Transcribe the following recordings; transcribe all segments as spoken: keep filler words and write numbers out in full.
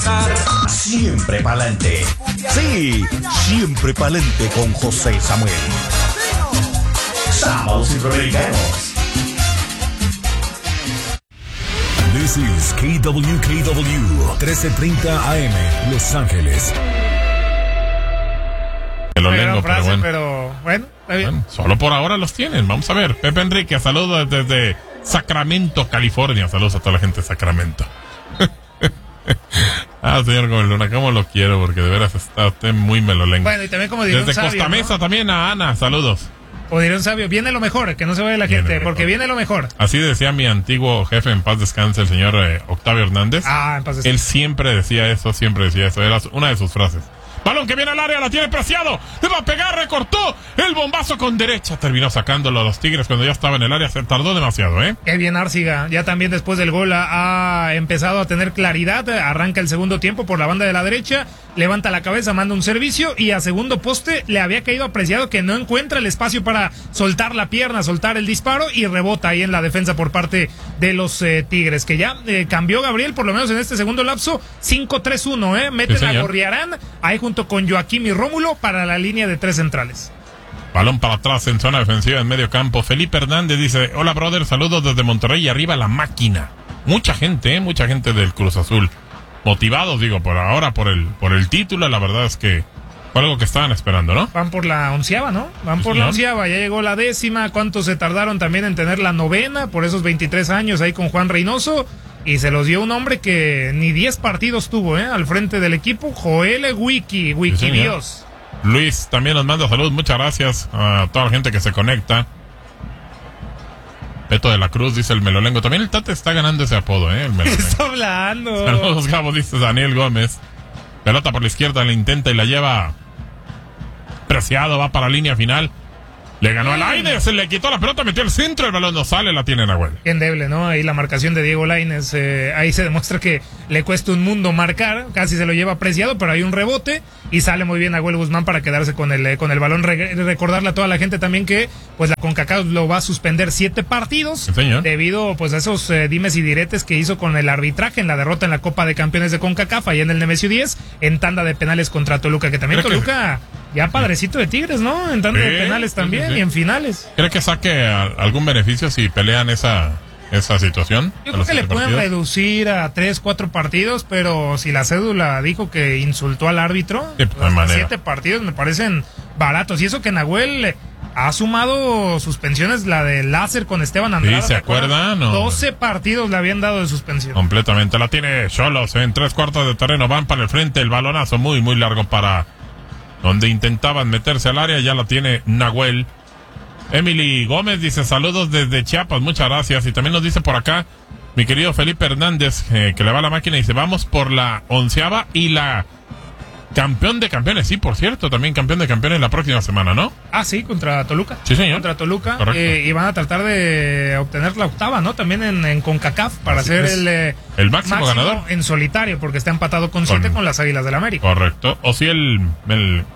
avanzar. Siempre pa'lante. Sí, siempre pa'lante con José Samuel. Sábados Centroamericanos. This is K W K W, trece treinta A M, Los Ángeles. Lo lengo, frase, pero bueno. pero bueno, está bien. Bueno, solo por ahora los tienen. Vamos a ver. Pepe Enrique, saludos desde Sacramento, California. Saludos a toda la gente de Sacramento. Ah, señor Gómez Luna, cómo lo quiero, porque de veras está usted muy melolengo. Bueno, y también como diría un desde sabio, Costa Mesa, ¿no? También a Ana, saludos. O diría un sabio, viene lo mejor, que no se vaya la Viene gente, lo porque mejor. viene lo mejor. Así decía mi antiguo jefe, en paz descanse, el señor eh, Octavio Hernández. Ah, en paz descanse. Él siempre decía eso, siempre decía eso. Era una de sus frases. Balón que viene al área, la tiene Preciado. Le va a pegar, recortó. El bombazo con derecha. Terminó sacándolo a los Tigres cuando ya estaba en el área. Se tardó demasiado, ¿eh? Qué bien Arciga. Ya también después del gol ha, ha empezado a tener claridad. Arranca el segundo tiempo por la banda de la derecha. Levanta la cabeza, manda un servicio. Y a segundo poste le había caído Preciado, que no encuentra el espacio para soltar la pierna, soltar el disparo. Y rebota ahí en la defensa por parte de los eh, Tigres. Que ya eh, cambió Gabriel, por lo menos en este segundo lapso. cinco tres uno, ¿eh? Meten Sí, a señor. Gorriarán ahí junto con Joaquín y Rómulo para la línea de tres centrales. Balón para atrás en zona defensiva en medio campo. Felipe Hernández dice: hola brother, saludos desde Monterrey y arriba la máquina. Mucha gente, ¿eh? Mucha gente del Cruz Azul. Motivados, digo, por ahora por el, por el título. La verdad es que fue algo que estaban esperando, ¿no? Van por la onceava, ¿no? Van Sí, por señor. la onceava, ya llegó la décima. ¿Cuántos se tardaron también en tener la novena por esos veintitrés años ahí con Juan Reynoso? Y se los dio un hombre que ni diez partidos tuvo, ¿eh? Al frente del equipo, Joel Wiki, Wiki señor. Dios. Luis también nos manda saludos. Muchas gracias a toda la gente que se conecta. Peto de la Cruz dice el Melolengo. También el Tate está ganando ese apodo, ¿eh? El Melolengo. Está hablando. Saludos, Gabo, dice Daniel Gómez. Pelota por la izquierda, la intenta y la lleva Preciado, va para la línea final. Le ganó al aire, se le quitó la pelota, metió el centro, el balón no sale, la tiene Nahuel. Qué endeble, ¿no? Ahí la marcación de Diego Lainez, eh, ahí se demuestra que le cuesta un mundo marcar, casi se lo lleva Preciado, pero hay un rebote y sale muy bien Nahuel Guzmán para quedarse con el, eh, con el balón. Re- recordarle a toda la gente también que pues la CONCACAF lo va a suspender siete partidos, Sí, señor. debido pues a esos eh, dimes y diretes que hizo con el arbitraje en la derrota en la Copa de Campeones de CONCACAF, allá en el Nemesio diez, en tanda de penales contra Toluca, que también Creo que- Toluca ya padrecito de Tigres, ¿no? En tanda Sí, de penales sí, también sí, sí. y en finales. ¿Cree que saque a- algún beneficio si pelean esa, esa situación? Yo a creo los que le siete pueden partidos? reducir a tres, cuatro partidos, pero si la cédula dijo que insultó al árbitro, Sí, pues, no hay hasta manera. siete partidos me parecen baratos. Y eso que Nahuel eh, ha sumado suspensiones, la de láser con Esteban Andrada. ¿se ¿te acuerdas? acuerdan? No. doce partidos le habían dado de suspensión. Completamente, la tiene Xolos en tres cuartos de terreno, van para el frente, el balonazo muy, muy largo para donde intentaban meterse al área, ya la tiene Nahuel. Emily Gómez dice saludos desde Chiapas, muchas gracias. Y también nos dice por acá mi querido Felipe Hernández, eh, que le va a la máquina y dice vamos por la onceava y la campeón de campeones, sí, por cierto, también campeón de campeones la próxima semana, ¿no? Ah, sí, contra Toluca. Sí, señor. Contra Toluca. Correcto. Eh, y van a tratar de obtener la octava, ¿no? También en, en CONCACAF para Así ser es. el, eh, El máximo ganador. en solitario, porque está empatado con siete Con- con las Águilas del América. Correcto. O si el, el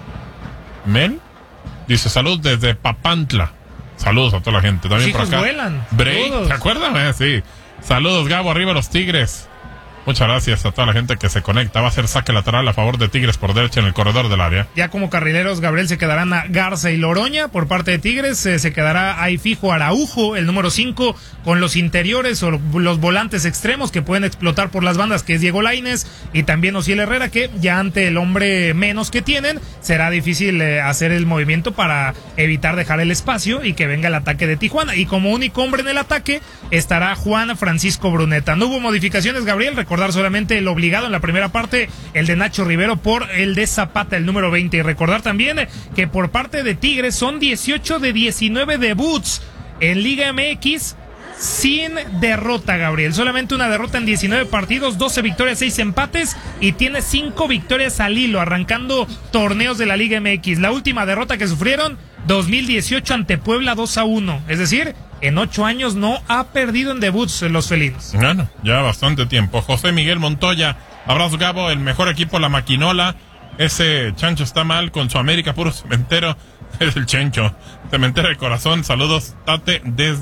Mel dice salud desde Papantla. Saludos a toda la gente. También Los por hijos acá. vuelan. Break, Saludos. ¿te acuerdas? Eh, sí. Saludos, Gabo, arriba los Tigres. Muchas gracias a toda la gente que se conecta. Va a ser saque lateral a favor de Tigres por derecha en el corredor del área. Ya como carrileros, Gabriel, se quedarán a Garza y Loroña por parte de Tigres. Eh, se quedará ahí fijo Araujo, el número cinco, con los interiores o los volantes extremos que pueden explotar por las bandas, que es Diego Lainez y también Ociel Herrera, que ya ante el hombre menos que tienen, será difícil eh, hacer el movimiento para evitar dejar el espacio y que venga el ataque de Tijuana. Y como único hombre en el ataque estará Juan Francisco Bruneta. No hubo modificaciones, Gabriel. Recordar solamente el obligado en la primera parte, el de Nacho Rivero por el de Zapata, el número veinte. Y recordar también que por parte de Tigres son dieciocho de diecinueve debuts en Liga M X sin derrota, Gabriel. Solamente una derrota en diecinueve partidos, doce victorias, seis empates y tiene cinco victorias al hilo, arrancando torneos de la Liga M X. La última derrota que sufrieron, dos mil dieciocho ante Puebla dos a uno. Es decir, en ocho años no ha perdido en debuts los felinos. Bueno, ya bastante tiempo. José Miguel Montoya, abrazo Gabo, el mejor equipo, la Maquinola. Ese Chancho está mal con su América, puro cementero. Es el Chencho, cementero de corazón. Saludos, Tate, desde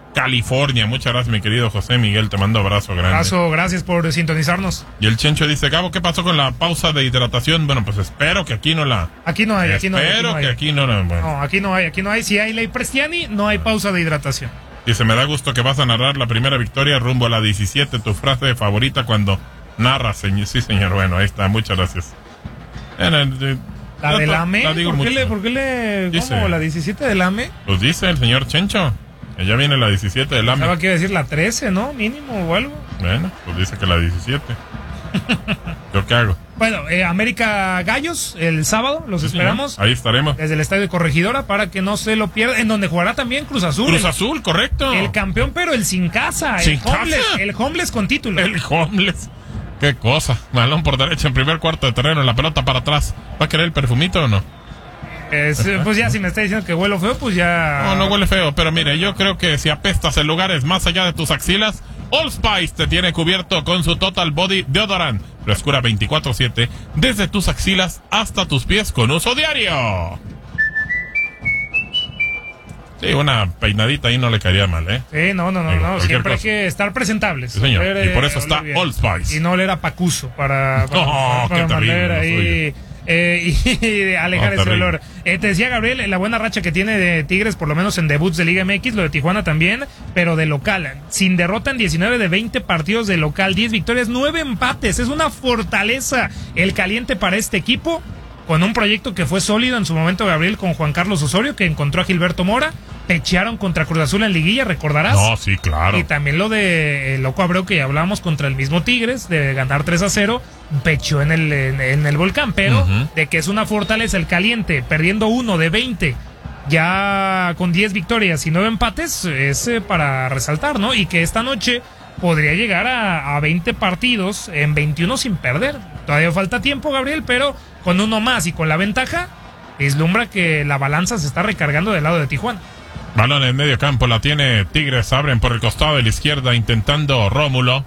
California. Muchas gracias, mi querido José Miguel. Te mando abrazo grande. Abrazo, gracias por sintonizarnos. Y el Chencho dice, Gabo, ¿qué pasó con la pausa de hidratación? Bueno, pues espero que aquí no la... Aquí no hay, aquí no hay. Espero aquí no hay. que aquí no la... Bueno. No, aquí no hay, aquí no hay. Si hay ley Prestiani, no hay pausa de hidratación. Dice, me da gusto que vas a narrar la primera victoria rumbo a la diecisiete. Tu frase favorita cuando narras, señor. Sí, señor. Bueno, ahí está. Muchas gracias. ¿La del A M E? La digo ¿Por qué mucho. le, por qué le, Dice. cómo, la diecisiete del A M E? Pues dice el señor Chencho. Que ya viene la diecisiete del A M E. Pensaba que iba a decir la trece, ¿no? Mínimo o algo. Bueno, pues dice que la diecisiete. ¿Yo qué hago? Bueno, eh, América Gallos, el sábado, los Sí, esperamos. señor. Ahí estaremos. Desde el Estadio Corregidora para que no se lo pierda. En donde jugará también Cruz Azul. Cruz el, Azul, correcto. el campeón, pero el sin casa. ¿Sin el homeless, casa? el homeless con título. El homeless. Qué cosa. Balón por derecha en primer cuarto de terreno. La pelota para atrás. ¿Va a querer el perfumito o no? Es, pues ya, si me está diciendo que huelo feo, pues ya. No, no huele feo. Pero mire, yo creo que si apestas en lugares más allá de tus axilas, Old Spice te tiene cubierto con su Total Body Deodorant. Frescura veinticuatro siete. Desde tus axilas hasta tus pies con uso diario. Sí, una peinadita ahí no le caería mal, ¿eh? Sí, no, no, no, Digo, no. cualquier Siempre hay cosa. que estar presentables. Sí, señor. Oler, Y por eh, eso está oler bien. Old Spice. Y no oler a pacuso para, para, No, para qué terrible, mantener lo ahí eh, y alejar No, ese terrible. olor. Eh, te decía Gabriel, la buena racha que tiene de Tigres, por lo menos en debuts de Liga M X, lo de Tijuana también, pero de local. Sin derrota en diecinueve de veinte partidos de local, diez victorias, nueve empates. Es una fortaleza el caliente para este equipo, con un proyecto que fue sólido en su momento, Gabriel, con Juan Carlos Osorio, que encontró a Gilberto Mora. Pechearon contra Cruz Azul en liguilla, recordarás. No, sí, claro. Y también lo de el Loco Abreu, que ya hablábamos contra el mismo Tigres, de ganar tres a cero, pecheó en el, en, en el Volcán, pero Ujú. de que es una fortaleza el caliente, perdiendo uno de veinte, ya con diez victorias y nueve empates, es eh, para resaltar, ¿no? Y que esta noche podría llegar a, a veinte partidos en veintiuno sin perder. Todavía falta tiempo, Gabriel, pero con uno más y con la ventaja, vislumbra que la balanza se está recargando del lado de Tijuana. Balón en medio campo, la tiene Tigres, abren por el costado de la izquierda intentando Rómulo.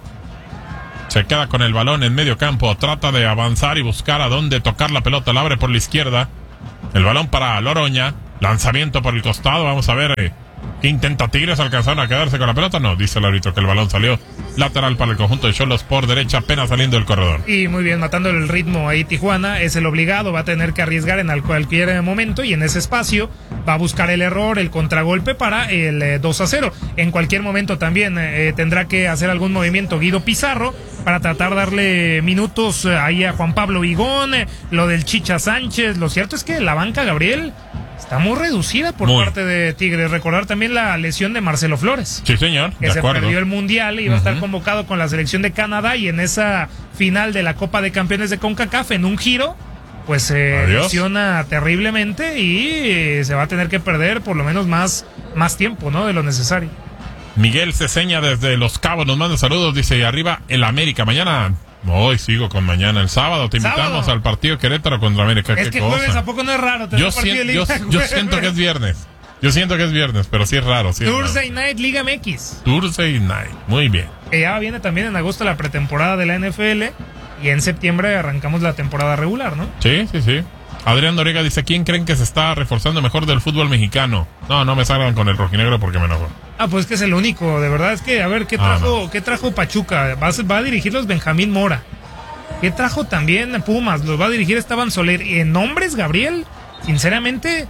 Se queda con el balón en medio campo, trata de avanzar y buscar a dónde tocar la pelota, la abre por la izquierda. El balón para Loroña, lanzamiento por el costado, vamos a ver eh, qué intenta Tigres, alcanzaron a quedarse con la pelota, no, dice el árbitro que el balón salió lateral para el conjunto de Xolos por derecha, apenas saliendo del corredor. Y muy bien, matando el ritmo ahí Tijuana, es el obligado, va a tener que arriesgar en cualquier momento y en ese espacio va a buscar el error, el contragolpe para el eh, dos a cero. En cualquier momento también eh, tendrá que hacer algún movimiento Guido Pizarro para tratar de darle minutos eh, ahí a Juan Pablo Vigón, eh, lo del Chicha Sánchez. Lo cierto es que la banca, Gabriel, está muy reducida por Muy. parte de Tigres. Recordar también la lesión de Marcelo Flores, Sí, señor, que de se acuerdo. perdió el Mundial y iba a estar Ujú. convocado con la selección de Canadá, y en esa final de la Copa de Campeones de CONCACAF, en un giro, pues se Adiós. lesiona terriblemente y eh, se va a tener que perder por lo menos más, más tiempo, ¿no? De lo necesario. Miguel Ceseña desde Los Cabos nos manda saludos, dice, y arriba el América. Mañana, hoy sigo con mañana, el sábado te invitamos Sábado. al partido Querétaro contra América. Es ¿Qué que cosa? jueves, ¿a poco no es raro tener Yo, un partido de sien- yo, Liga yo jueves? siento que es viernes. Yo siento que es viernes, pero sí es raro. Sí es raro. Thursday Night Liga M X. Thursday Night. Muy bien. Que ya viene también en agosto la pretemporada de la N F L y en septiembre arrancamos la temporada regular, ¿no? Sí, sí, sí. Adrián Noriega dice, ¿quién creen que se está reforzando mejor del fútbol mexicano? No, no me salgan con el rojinegro porque me enojo. Ah, pues que es el único, de verdad es que, a ver, ¿qué Ah, trajo, ¿qué trajo Pachuca? Va a, va a dirigirlos Benjamín Mora. ¿Qué trajo también Pumas? Los va a dirigir Esteban Soler. Y en nombres, Gabriel, sinceramente,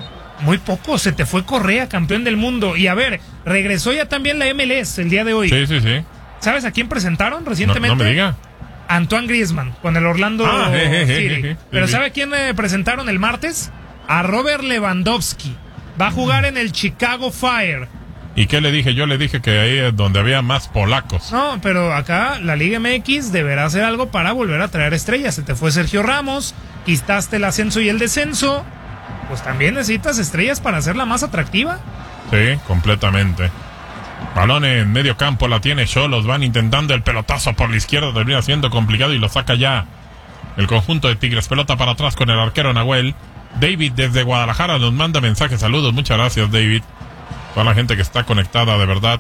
muy poco. Se te fue Correa, campeón del mundo. Y a ver, regresó ya también la M L S el día de hoy. Sí, sí, sí. ¿Sabes a quién presentaron No, recientemente? no me diga. Antoine Griezmann, con el Orlando Ah, je, je, je, City. je, je. Pero Sí, ¿sabe quién eh, presentaron el martes? A Robert Lewandowski. Va a jugar en el Chicago Fire. ¿Y qué le dije? Yo le dije que ahí es donde había más polacos. No, pero acá la Liga M X deberá hacer algo para volver a traer estrellas. Se te fue Sergio Ramos, quitaste el ascenso y el descenso. Pues también necesitas estrellas para hacerla más atractiva. Sí, completamente. Balón en medio campo, la tiene Xolos, van intentando el pelotazo por la izquierda, termina siendo complicado y lo saca ya el conjunto de Tigres. Pelota para atrás con el arquero Nahuel. David desde Guadalajara nos manda mensajes, saludos, muchas gracias David. Toda la gente que está conectada, de verdad,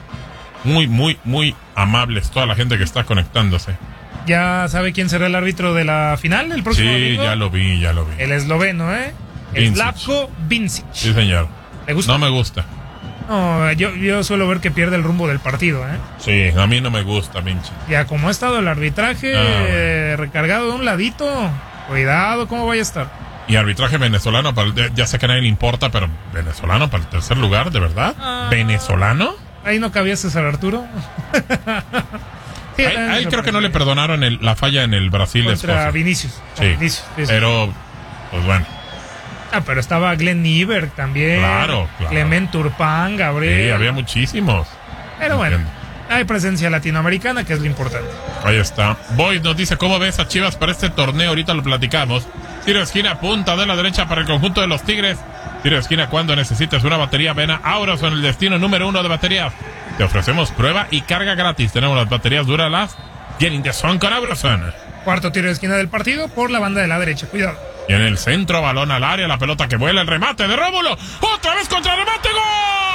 muy, muy, muy amables, toda la gente que está conectándose. ¿Ya sabe quién será el árbitro de la final el próximo Sí, domingo? ya lo vi, ya lo vi. El esloveno, ¿eh? Vincic. Slavko Vincic. Sí, señor. ¿Le gusta? No me gusta. No, yo, yo suelo ver que pierde el rumbo del partido, ¿eh? Sí, a mí no me gusta, Minchi. Ya como ha estado el arbitraje Ah, bueno. eh, recargado de un ladito, cuidado cómo vaya a estar. Y arbitraje venezolano, para el- ya sé que a nadie le importa, pero venezolano para el tercer lugar, ¿de verdad? Ah. ¿Venezolano? Ahí no cabía César Arturo. Sí, A él- también a él me creo que no le sorprendió. perdonaron el- la falla en el Brasil. Contra Escocia. Vinicius. Sí, Vinicius, sí, sí. pero, pues bueno, Ah, pero estaba Glenn Nieberg también. Claro, claro. Clement Turpán, Gabriel. sí, había muchísimos. Pero bueno, Entiendo. hay presencia latinoamericana, que es lo importante. Ahí está. Boyd nos dice, ¿cómo ves a Chivas para este torneo? Ahorita lo platicamos. Tiro de esquina, punta de la derecha para el conjunto de los Tigres. Tiro de esquina cuando necesites una batería. Ven a Auroson, el destino número uno de baterías. Te ofrecemos prueba y carga gratis. Tenemos las baterías Duralas. Getting the sun con Auroson. Cuarto tiro de esquina del partido por la banda de la derecha. Cuidado. Y en el centro, balón al área, la pelota que vuela, el remate de Rómulo. ¡Otra vez contra remate! ¡Gol!